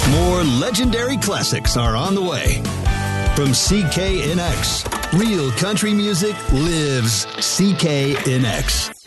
More legendary classics are on the way. From CKNX, real country music lives CKNX.